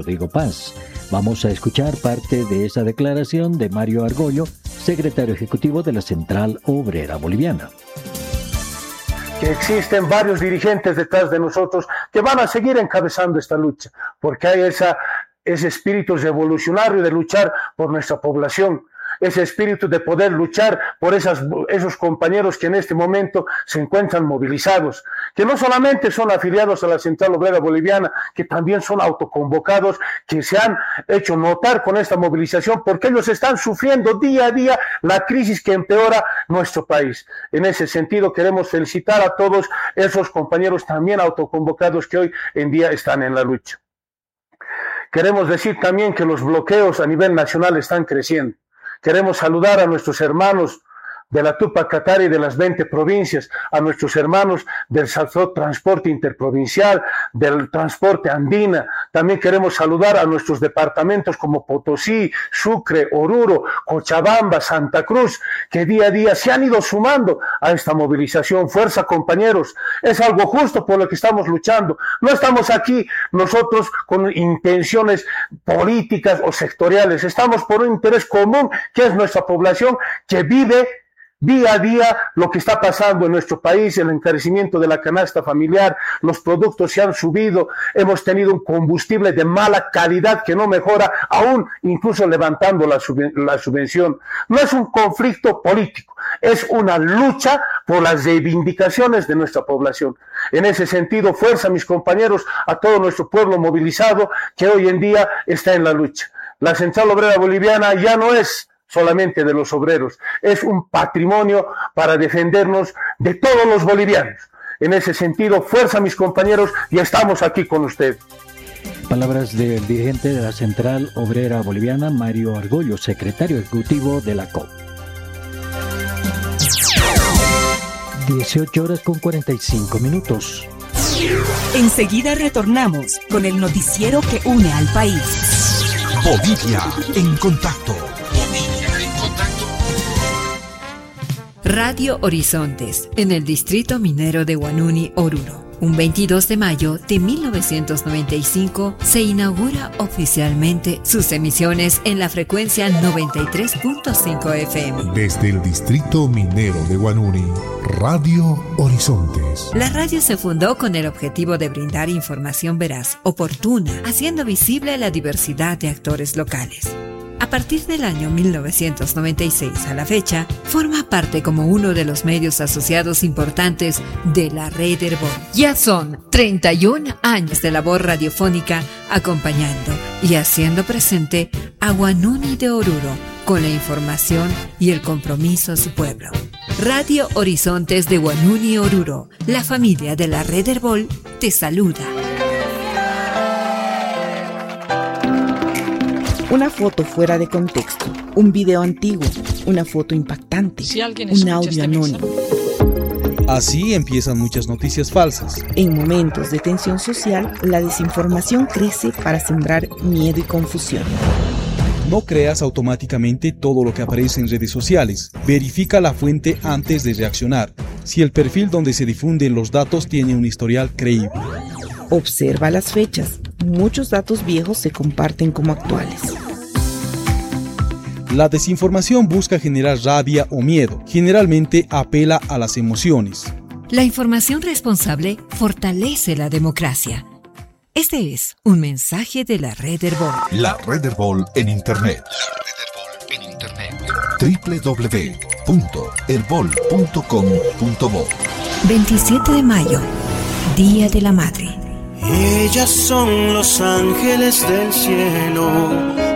Rodrigo Paz. Vamos a escuchar parte de esa declaración de Mario Argollo, secretario ejecutivo de la Central Obrera Boliviana. Que existen varios dirigentes detrás de nosotros que van a seguir encabezando esta lucha, porque hay ese espíritu revolucionario de luchar por nuestra población, ese espíritu de poder luchar por esos compañeros que en este momento se encuentran movilizados, que no solamente son afiliados a la Central Obrera Boliviana, que también son autoconvocados, que se han hecho notar con esta movilización, porque ellos están sufriendo día a día la crisis que empeora nuestro país. En ese sentido, queremos felicitar a todos esos compañeros también autoconvocados que hoy en día están en la lucha. Queremos decir también que los bloqueos a nivel nacional están creciendo. Queremos saludar a nuestros hermanos de la Tupac Katari de las 20 provincias, a nuestros hermanos del transporte interprovincial, del transporte andina. También queremos saludar a nuestros departamentos como Potosí, Sucre, Oruro, Cochabamba, Santa Cruz, que día a día se han ido sumando a esta movilización. Fuerza, compañeros, es algo justo por lo que estamos luchando. No estamos aquí nosotros con intenciones políticas o sectoriales, estamos por un interés común, que es nuestra población que vive día a día lo que está pasando en nuestro país, el encarecimiento de la canasta familiar, los productos se han subido, hemos tenido un combustible de mala calidad que no mejora, aún incluso levantando la subvención. No es un conflicto político, es una lucha por las reivindicaciones de nuestra población. En ese sentido, fuerza, mis compañeros, a todo nuestro pueblo movilizado que hoy en día está en la lucha. La Central Obrera Boliviana ya no es solamente de los obreros, es un patrimonio para defendernos de todos los bolivianos. En ese sentido, fuerza, mis compañeros, y estamos aquí con ustedes. Palabras del dirigente de la Central Obrera Boliviana, Mario Argollo, secretario ejecutivo de la COP. 18:45. Enseguida retornamos con el noticiero que une al país. Bolivia en contacto. Radio Horizontes, en el distrito minero de Huanuni, Oruro. Un 22 de mayo de 1995 se inaugura oficialmente sus emisiones en la frecuencia 93.5 FM. Desde el distrito minero de Huanuni, Radio Horizontes. La radio se fundó con el objetivo de brindar información veraz, oportuna, haciendo visible la diversidad de actores locales. A partir del año 1996 a la fecha, forma parte como uno de los medios asociados importantes de la red Herbol. Ya son 31 años de labor radiofónica acompañando y haciendo presente a Huanuni de Oruro con la información y el compromiso a su pueblo. Radio Horizontes de Huanuni, Oruro, la familia de la red Herbol, te saluda. Una foto fuera de contexto, un video antiguo, una foto impactante, un audio anónimo. Así empiezan muchas noticias falsas. En momentos de tensión social, la desinformación crece para sembrar miedo y confusión. No creas automáticamente todo lo que aparece en redes sociales. Verifica la fuente antes de reaccionar. Si el perfil donde se difunden los datos tiene un historial creíble. Observa las fechas. Muchos datos viejos se comparten como actuales. La desinformación busca generar rabia o miedo. Generalmente apela a las emociones. La información responsable fortalece la democracia. Este es un mensaje de la red Herbol. La red Herbol en Internet. www.herbol.com.bo 27 de mayo, Día de la Madre. Ellas son los ángeles del cielo,